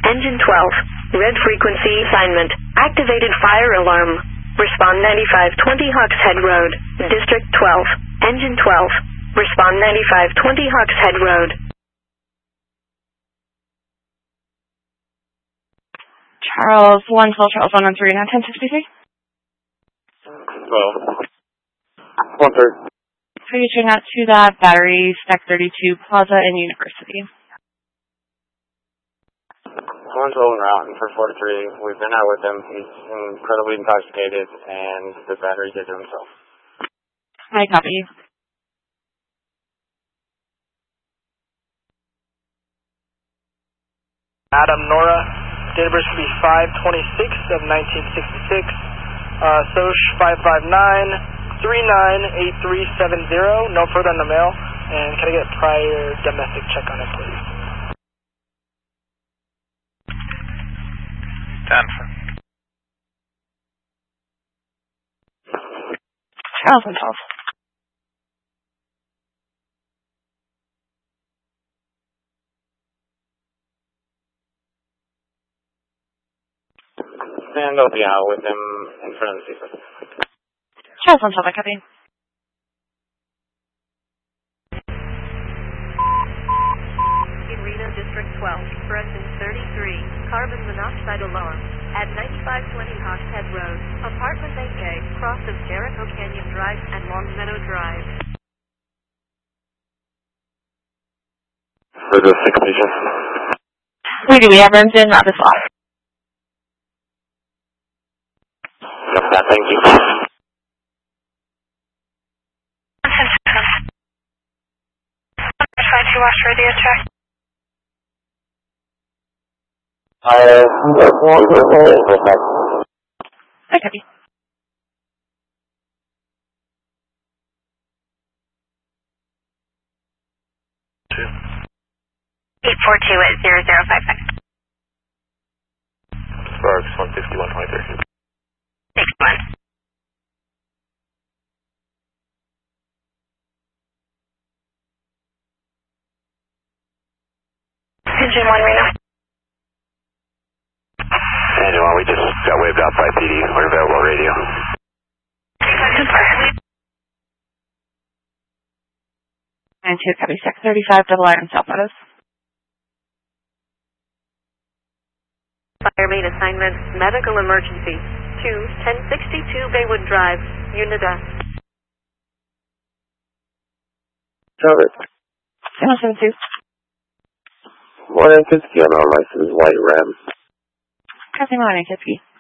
Engine 12. Red frequency assignment. Activated fire alarm. Respond 9520 Hawks Head Road. District 12. Engine 12. Respond 9520 Hawks Head Road. Charles 112, Charles 113, 1063. 12. 1-3. Reaching out to that battery, Spec 32 Plaza and University. 112 en route for 43. We've been out with him. He's incredibly intoxicated, and the battery did to himself. I copy. Adam Nora, date of birth should be 5/26 of 1966. Soch 559-398370. No further on the mail. And can I get a prior domestic check on it, please? 10. Charles 112. And I'll be out with him in front of the sequence. Charles 112, I copy. Reno District 12, Preston 33, carbon monoxide alarm, at 9520 Hawks Head Road, Apartment 8A, cross of Jericho Canyon Drive and Long Meadow Drive. For the 6 patients. We have rooms in Robislaw. Thank you. Watch radio check. I copy. 842-0055. Sparks 161-23. 61. Engine 1 Reno. Engine 1, we just got waved out by PD. We're available on radio. 92, copy 635, double iron South Meadows. Fire main assignment, medical emergency. 1062 Baywood Drive, Unida. Cover. 772. 1 Kinsky on our license, white ram. Crossing line, Kinsky.